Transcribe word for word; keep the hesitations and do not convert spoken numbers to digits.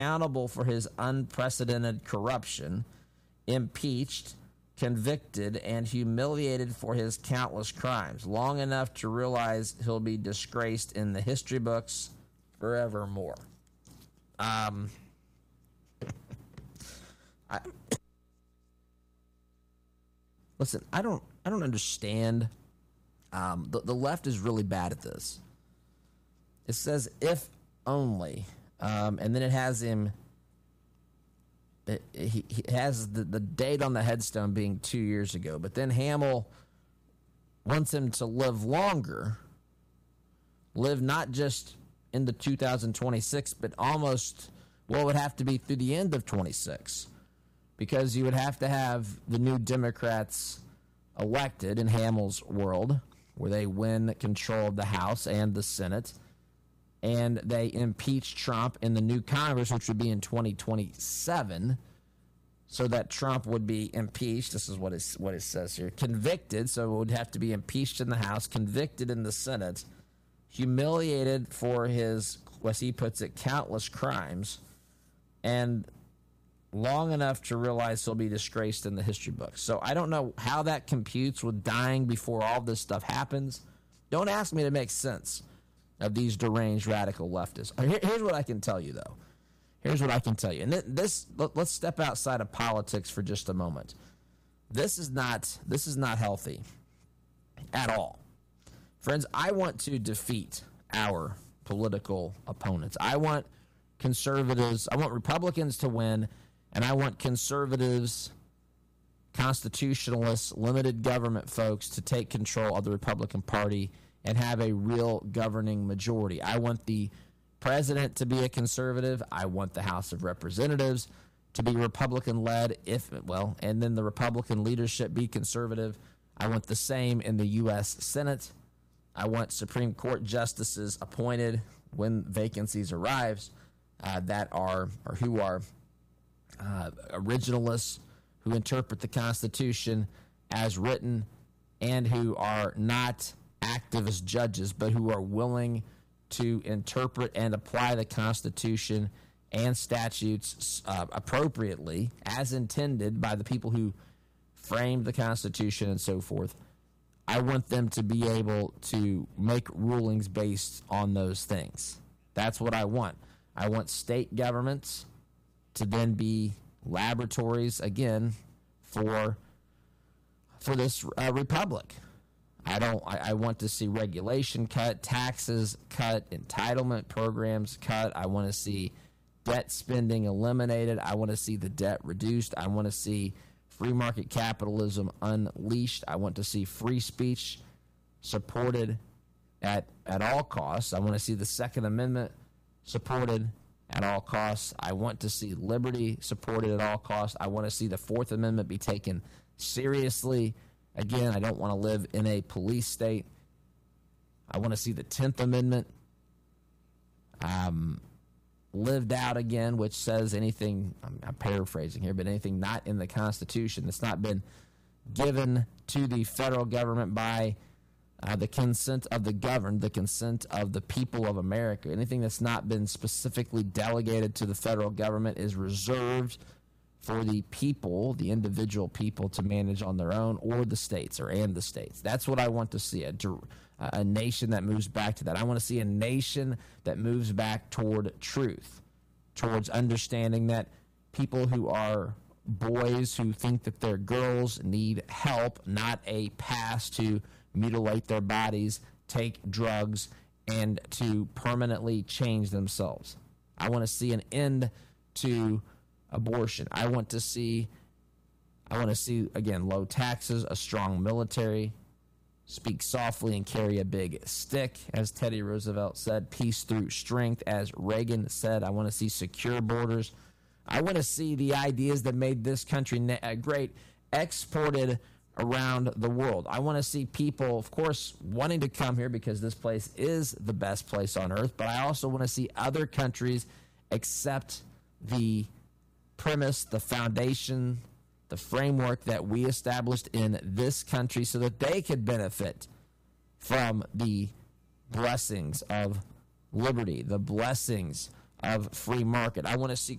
accountable for his unprecedented corruption, impeached, convicted, and humiliated for his countless crimes, long enough to realize he'll be disgraced in the history books forevermore. Um, I, listen, I don't, I don't understand. Um, the, the left is really bad at this. It says if only, um, and then it has him. It, he, he has the, the date on the headstone being two years ago, but then Hamill wants him to live longer, live not just into two thousand twenty-six, but almost, well, it would have to be through the end of twenty-six, because you would have to have the new Democrats elected in Hamill's world, where they win control of the House and the Senate, and they impeach Trump in the new Congress, which would be in twenty twenty-seven, so that Trump would be impeached. This is what it, what it says here. Convicted, so it would have to be impeached in the House, convicted in the Senate, humiliated for his, as he puts it, countless crimes, and long enough to realize he'll be disgraced in the history books. So I don't know how that computes with dying before all this stuff happens. Don't ask me to make sense of these deranged radical leftists. Here, here's what I can tell you, though. Here's what I can tell you. And this, let, let's step outside of politics for just a moment. This is not, this is not healthy at all. Friends, I want to defeat our political opponents. I want conservatives, I want Republicans to win, and I want conservatives, constitutionalists, limited government folks to take control of the Republican Party and have a real governing majority. I want the president to be a conservative. I want the House of Representatives to be Republican-led, if well, and then the Republican leadership be conservative. I want the same in the U S Senate. I want Supreme Court justices appointed when vacancies arrives uh, that are or who are uh, originalists, who interpret the Constitution as written, and who are not activist judges, but who are willing to interpret and apply the Constitution and statutes uh, appropriately as intended by the people who framed the Constitution and so forth. I want them to be able to make rulings based on those things. That's what I want. I want state governments to then be laboratories, again, for for this uh, republic. I don't. I, I want to see regulation cut, taxes cut, entitlement programs cut. I want to see debt spending eliminated. I want to see the debt reduced. I want to see free market capitalism unleashed. I want to see free speech supported at at all costs. I want to see the Second Amendment supported at all costs. I want to see liberty supported at all costs. I want to see the Fourth Amendment be taken seriously. Again, I don't want to live in a police state. I want to see the Tenth Amendment um, lived out again, which says anything, I'm, I'm paraphrasing here, but anything not in the Constitution that's not been given to the federal government by uh, the consent of the governed, the consent of the people of America. Anything that's not been specifically delegated to the federal government is reserved for the people, the individual people, to manage on their own, or the states, or and the states. That's what I want to see, a, a nation that moves back to that. I want to see a nation that moves back toward truth, towards understanding that people who are boys who think that they're girls need help, not a pass to mutilate their bodies, take drugs, and to permanently change themselves. I want to see an end to abortion. I want to see, I want to see, again, low taxes, a strong military, speak softly and carry a big stick, as Teddy Roosevelt said, peace through strength, as Reagan said. I want to see secure borders. I want to see the ideas that made this country great exported around the world. I want to see people, of course, wanting to come here because this place is the best place on earth, but I also want to see other countries accept the premise, the foundation, the framework that we established in this country so that they could benefit from the blessings of liberty, the blessings of free market. I want to see